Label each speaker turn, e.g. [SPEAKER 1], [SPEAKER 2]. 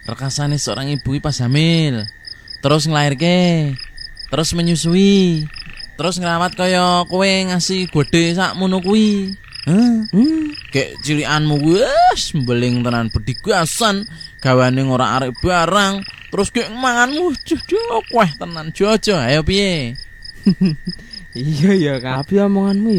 [SPEAKER 1] rekasane seorang ibu pas hamil, terus nglairke, terus menyusui, terus ngrawat kaya kowe ngasih gede sakmono kuwi. Kayak cilikanmu wis mbeling tenan bedigasan, gawane ora arek barang, terus kayak manganmu kueh tenan jojo. Ayo piye?
[SPEAKER 2] Iya ya, Kang.
[SPEAKER 3] Tapi omonganmu